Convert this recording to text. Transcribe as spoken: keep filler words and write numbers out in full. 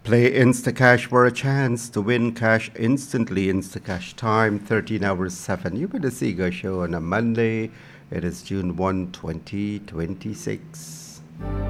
Play Instacash for a chance to win cash instantly. Instacash time, thirteen hours seven. You with the Seagull Show on a Monday. It is June first, twenty twenty-six.